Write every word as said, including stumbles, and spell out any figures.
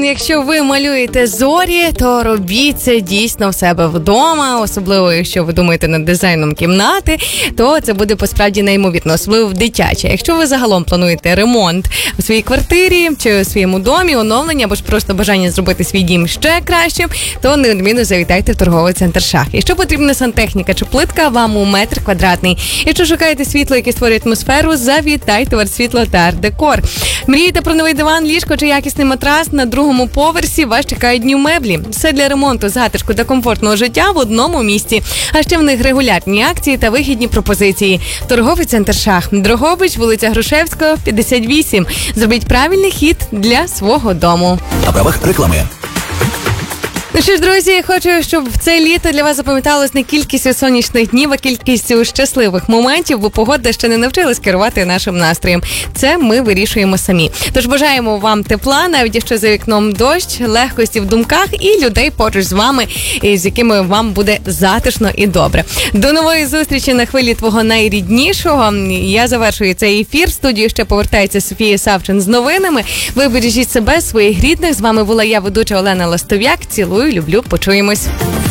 якщо ви малюєте зорі, то робіть це дійсно в себе вдома, особливо якщо ви думаєте над дизайном кімнати, то це буде посправді неймовірно, особливо в дитяче. Якщо ви загалом плануєте ремонт у своїй квартирі чи у своєму домі, оновлення або ж просто бажання зробити свій дім ще кращим, то неодмінно завітайте в торговий центр «Шах». Якщо потрібна сантехніка чи плитка, вам у метр квадратний. Якщо шукаєте світло, яке створює атмосферу, завітайте в «Арт-світло» та «Арт-декор». Мрієте про новий диван, ліжко чи якісний матрас? На другому поверсі вас чекають New Меблі. Все для ремонту, затишку та комфортного життя в одному місці. А ще в них регулярні акції та вигідні пропозиції. Торговий центр «Шах». Дрогобич, вулиця Грушевського, п'ятдесят вісім. Зробіть правильний хід для свого дому. На правах реклами. Ну що ж, друзі, хочу, щоб в це літо для вас запам'яталось не кількістю сонячних днів, а кількістю щасливих моментів, бо погода ще не навчилась керувати нашим настроєм. Це ми вирішуємо самі. Тож бажаємо вам тепла, навіть якщо за вікном дощ, легкості в думках і людей поруч з вами, з якими вам буде затишно і добре. До нової зустрічі на хвилі твого найріднішого. Я завершую цей ефір. В студію ще повертається Софія Савчин з новинами. Ви бережіть себе, своїх рідних. З вами була я, ведуча Олена Ластов'як. Цілую, люблю, почуємось.